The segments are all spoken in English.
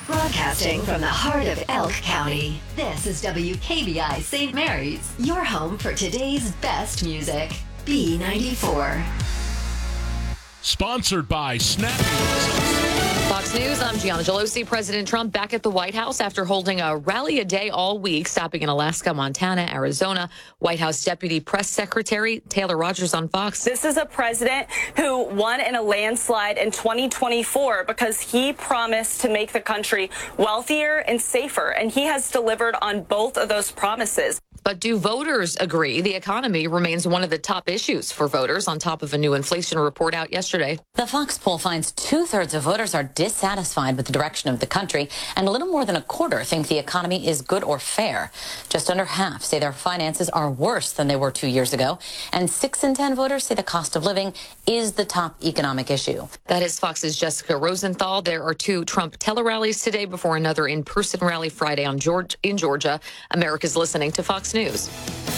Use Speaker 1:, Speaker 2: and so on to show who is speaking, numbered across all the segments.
Speaker 1: Broadcasting from the heart of Elk County, this is WKBI St. Mary's, your home for today's best music. B94.
Speaker 2: Sponsored by Snap.
Speaker 3: Fox News, I'm Gianna Gelosi. President Trump back at the White House after holding a rally-a-day all week, stopping in Alaska, Montana, Arizona. White House Deputy Press Secretary Taylor Rogers on Fox.
Speaker 4: This is a president who won in a landslide in 2024 because he promised to make the country wealthier and safer, and he has delivered on both of those promises.
Speaker 3: But do voters agree the economy remains one of the top issues for voters on top of a new inflation report out yesterday?
Speaker 5: The Fox poll finds 2/3 of voters are dissatisfied with the direction of the country, and a little more than a quarter think the economy is good or fair. Just under half say their finances are worse than they were 2 years ago, and 6 in 10 voters say the cost of living is the top economic issue.
Speaker 3: That is Fox's Jessica Rosenthal. There are 2 Trump tele-rallies today before another in-person rally Friday in Georgia. America's listening to Fox News.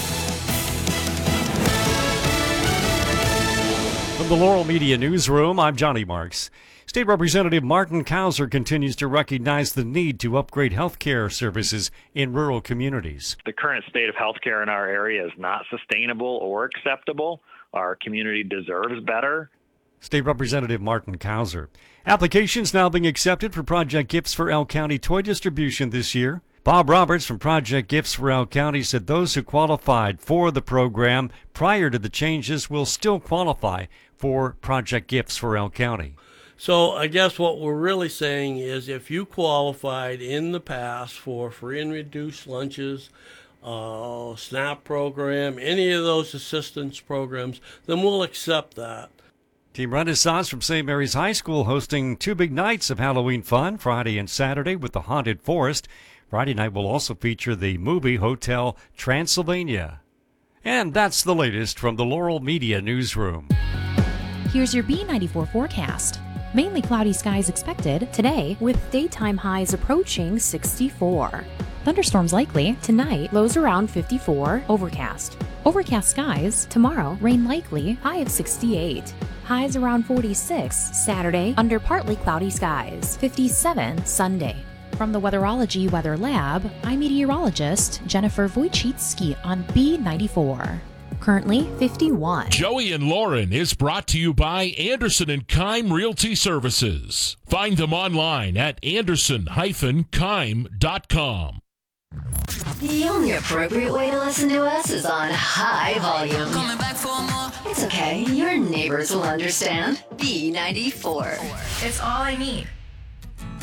Speaker 6: From the Laurel Media Newsroom, I'm Johnny Marks. State Representative Martin Cowser continues to recognize the need to upgrade health care services in rural communities.
Speaker 7: The current state of health care in our area is not sustainable or acceptable. Our community deserves better.
Speaker 6: State Representative Martin Cowser. Applications now being accepted for Project Gifts for Elk County toy distribution this year. Bob Roberts from Project Gifts for Elk County said those who qualified for the program prior to the changes will still qualify for Project Gifts for Elk County.
Speaker 8: So I guess what we're really saying is if you qualified in the past for free and reduced lunches, SNAP program, any of those assistance programs, then we'll accept that.
Speaker 6: Team Renaissance from St. Mary's High School hosting 2 big nights of Halloween fun, Friday and Saturday with the Haunted Forest. Friday night will also feature the movie Hotel Transylvania. And that's the latest from the Laurel Media Newsroom.
Speaker 9: Here's your B94 forecast. Mainly cloudy skies expected today with daytime highs approaching 64. Thunderstorms likely tonight, lows around 54, overcast. Overcast skies tomorrow, rain likely, high of 68. Highs around 46 Saturday, under partly cloudy skies, 57 Sunday. From the Weatherology Weather Lab, I'm meteorologist Jennifer Wojcicki on B94. Currently 51.
Speaker 2: Joey and Lauren is brought to you by Anderson & Keim Realty Services. Find them online at anderson-keim.com.
Speaker 1: The only appropriate way to listen to us is on high volume.
Speaker 10: Coming back for more.
Speaker 1: It's okay, your neighbors will understand. B94.
Speaker 10: It's all I need.